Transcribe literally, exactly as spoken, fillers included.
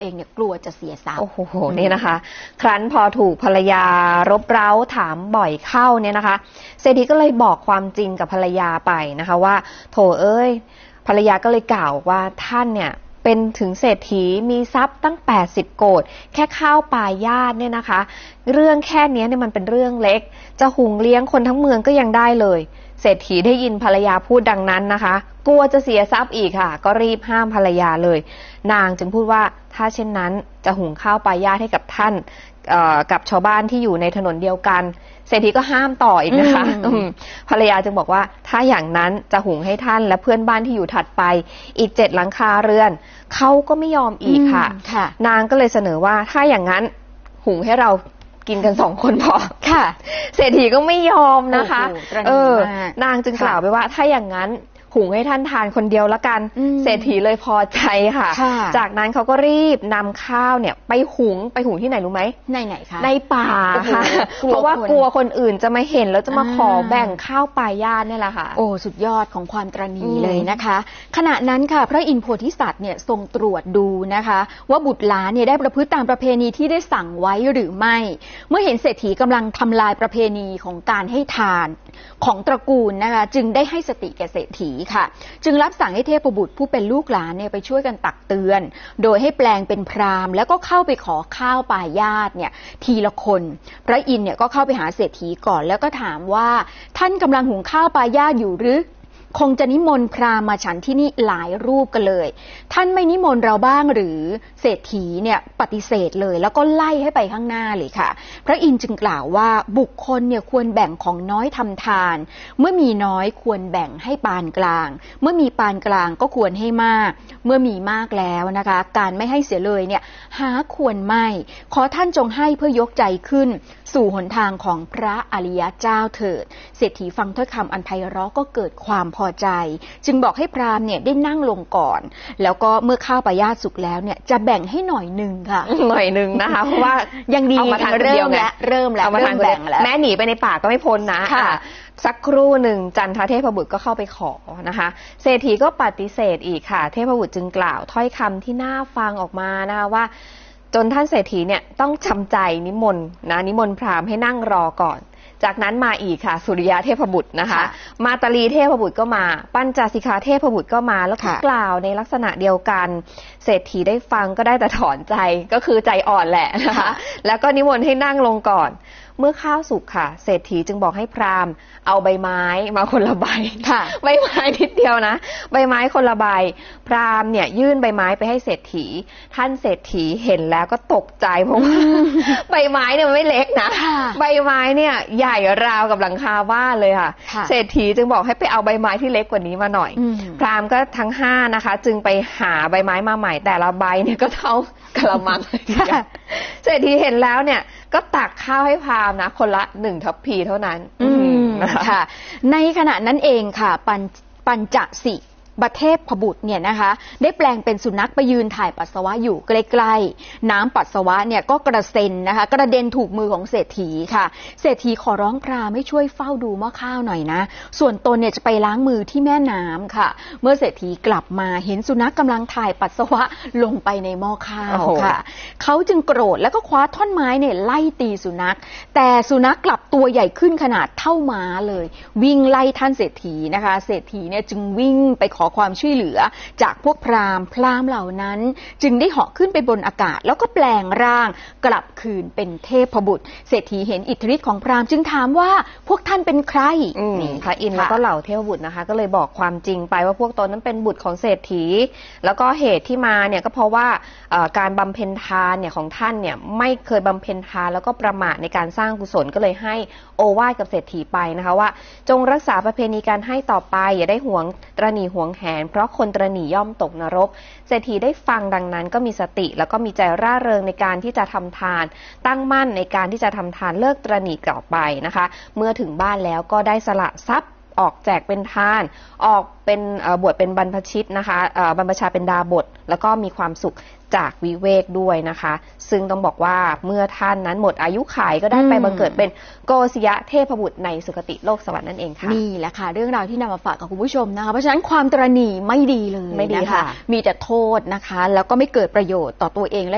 เองเนี่ยกลัวจะเสียทรัพย์โอ้โหนี่นะคะครั้นพอถูกภรรยารบเร้าถามบ่อยเข้าเนี่ยนะคะเศรษฐีก็เลยบอกความจริงกับภรรยาไปนะคะว่าโถเอ้ยภรรยาก็เลยกล่าวว่าท่านเนี่ยเป็นถึงเศรษฐีมีทรัพย์ตั้งแปดสิบโกฏแค่ข้าวปลาญาติเนี่ยนะคะเรื่องแค่นี้เนี่ยมันเป็นเรื่องเล็กจะหุงเลี้ยงคนทั้งเมืองก็ยังได้เลยเศรษฐีได้ยินภรรยาพูดดังนั้นนะคะกลัวจะเสียทรัพย์อีกค่ะก็รีบห้ามภรรยาเลยนางจึงพูดว่าถ้าเช่นนั้นจะหุงข้าวปลาญาติให้กับท่านกับชาวบ้านที่อยู่ในถนนเดียวกันเศรษฐีก็ห้ามต่ออีกนะคะภรรยาจึงบอกว่าถ้าอย่างนั้นจะหุงให้ท่านและเพื่อนบ้านที่อยู่ถัดไปอีกเจ็ดหลังคาเรือนเขาก็ไม่ยอมอีกค่ะนางก็เลยเสนอว่าถ้าอย่างนั้นหุงให้เรากินกันสองคนพอค่ะเศรษฐีก็ไม่ยอมนะคะเออนางจึงกล่าวไปว่าถ้าอย่างนั้นหุงให้ท่านทานคนเดียวละกันเศรษฐีเลยพอใจค่ะจากนั้นเขาก็รีบนำข้าวเนี่ยไปหุงไปหุงที่ไหนรู้ไหมในไหนคะในป่าค่ะเพราะว่ากลัวคนอื่นจะมาเห็นแล้วจะมาขอแบ่งข้าวปลาญาตินี่แหละค่ะโอ้สุดยอดของความตระหนี่เลยนะคะขณะนั้นค่ะพระอินทร์โพธิสัตว์เนี่ยทรงตรวจดูนะคะว่าบุตรหลานเนี่ยได้ประพฤติตามประเพณีที่ได้สั่งไว้หรือไม่เมื่อเห็นเศรษฐีกำลังทำลายประเพณีของการให้ทานของตระกูลนะคะจึงได้ให้สติแก่เศรษฐีค่ะจึงรับสั่งให้เทพบุตรผู้เป็นลูกหลานเนี่ยไปช่วยกันตักเตือนโดยให้แปลงเป็นพราหมณ์แล้วก็เข้าไปขอข้าวปลาญาติเนี่ยทีละคนพระอินทร์เนี่ยก็เข้าไปหาเศรษฐีก่อนแล้วก็ถามว่าท่านกำลังหุงข้าวปลาญาติอยู่หรือคงจะนิมนต์พราหมณ์มาฉันที่นี่หลายรูปกันเลยท่านไม่นิมนต์เราบ้างหรือเศรษฐีเนี่ยปฏิเสธเลยแล้วก็ไล่ให้ไปข้างหน้าเลยค่ะพระอินทร์จึงกล่าวว่าบุคคลเนี่ยควรแบ่งของน้อยทำทานเมื่อมีน้อยควรแบ่งให้ปานกลางเมื่อมีปานกลางก็ควรให้มากเมื่อมีมากแล้วนะคะการไม่ให้เสียเลยเนี่ยหาควรไม่ขอท่านจงให้เพื่อยกใจขึ้นสู่หนทางของพระอริยเจ้าเถิดเศรษฐีฟังถ้อยคำอันไพเราะก็เกิดความพอใจจึงบอกให้พราหมณ์เนี่ยได้นั่งลงก่อนแล้วก็เมื่อข้าวปลาญาติสุกแล้วเนี่ยจะแบ่งให้หน่อยนึงค่ะหน่อยนึงนะคะเพราะว่ายังดีเอามาทานคนเดียวไงเริ่มแล้วเอามาทานแบ่งแล้วแม้หนีไปในป่าก็ไม่พ้นนะสักครู่หนึ่งจันทเทพบุตรก็เข้าไปขอนะคะเศรษฐีก็ปฏิเสธอีกค่ะเทพบุตรจึงกล่าวถ้อยคำที่น่าฟังออกมานะคะว่าจนท่านเศรษฐีเนี่ยต้องจำใจนิมนต์นะนิมนต์พราหมณ์ให้นั่งรอก่อนจากนั้นมาอีกค่ะสุริยะเทพบุตรนะคะมาตาลีเทพบุตรก็มาปัญจสิกขาเทพบุตรก็มาแล้วก็กล่าวในลักษณะเดียวกันเศรษฐีได้ฟังก็ได้แต่ถอนใจก็คือใจอ่อนแหละนะคะแล้วก็นิมนต์ให้นั่งลงก่อนเมื่อข้าวสุกค่ะเศรษฐีจึงบอกให้พราหมณ์เอาใบไม้มาคนละใบใบไม้นิดเดียวนะใบไม้คนละใบพราหมณ์เนี่ยยื่นใบไม้ไปให้เศรษฐีท่านเศรษฐีเห็นแล้วก็ตกใจเพราะว่าใบไม้เนี่ยมันไม่เล็กนะใบไม้เนี่ยใหญ่ราวกับหลังคาบ้านเลยค่ะเศรษฐีจึงบอกให้ไปเอาใบไม้ที่เล็กกว่านี้มาหน่อยพราหมณ์ก็ทั้งห้านะคะจึงไปหาใบไม้มาใหม่แต่ละใบเนี่ยก็เท่ากระมังเศรษฐีเห็นแล้วเนี่ยก็ตักข้าวให้พราหมณ์นะคนละหนึ่งทัพพีเท่านั้นค่ะในขณะนั้นเองค่ะปัญปัญจสิบเทพบุตรเนี่ยนะคะได้แปลงเป็นสุนัขไปยืนถ่ายปัสสาวะอยู่ใกล้ๆน้ำปัสสาวะเนี่ยก็กระเซ็นนะคะกระเด็นถูกมือของเศรษฐีค่ะเศรษฐีขอร้องพราหมณ์ให้ช่วยเฝ้าดูหม้อข้าวหน่อยนะส่วนตนเนี่ยจะไปล้างมือที่แม่น้ำค่ะเมื่อเศรษฐีกลับมาเห็นสุนัขกำลังถ่ายปัสสาวะลงไปในหม้อข้าวค่ะเขาจึงโกรธแล้วก็คว้าท่อนไม้เนี่ยไล่ตีสุนัขแต่สุนัขกลับตัวใหญ่ขึ้นขนาดเท่าม้าเลยวิ่งไล่ท่านเศรษฐีนะคะเศรษฐีเนี่ยจึงวิ่งไปขอความช่วยเหลือจากพวกพราหมณ์พราหมณ์เหล่านั้นจึงได้เหาะขึ้นไปบนอากาศแล้วก็แปลงร่างกลับคืนเป็นเทพบุตรเศรษฐีเห็นอิทธิฤทธิ์ของพราหมณ์จึงถามว่าพวกท่านเป็นใครนี่พระอินทร์แล้วก็เหล่าเทพบุตรนะคะก็เลยบอกความจริงไปว่าพวกตนนั้นเป็นบุตรของเศรษฐีแล้วก็เหตุที่มาเนี่ยก็เพราะว่าการบำเพ็ญทานเนี่ยของท่านเนี่ยไม่เคยบำเพ็ญทานแล้วก็ประมาทในการสร้างกุศลก็เลยให้โอวาทกับเศรษฐีไปนะคะว่าจงรักษาประเพณีการให้ต่อไปอย่าได้หวงตระหนี่หวงแหนเพราะคนตระหนี่ย่อมตกนรกเศรษฐีได้ฟังดังนั้นก็มีสติแล้วก็มีใจร่าเริงในการที่จะทำทานตั้งมั่นในการที่จะทำทานเลิกตระหนี่ต่อไปนะคะเมื่อถึงบ้านแล้วก็ได้สละทรัพย์ออกแจกเป็นทานออกเป็นบวชเป็นบรรพชิตนะคะบรรพชาเป็นดาบทแล้วก็มีความสุขจากวิเวกด้วยนะคะซึ่งต้องบอกว่าเมื่อท่านนั้นหมดอายุขัยก็ได้ไปบังเกิดเป็นโกศยเทพบุตรในสุคติโลกสวรรค์นั่นเองค่ะนี่แหละค่ะเรื่องราวที่นำมาฝากกับคุณผู้ชมนะคะเพราะฉะนั้นความตระหนี่ไม่ดีเลยไม่ดีค่ะมีแต่โทษนะคะแล้วก็ไม่เกิดประโยชน์ต่อตัวเองและ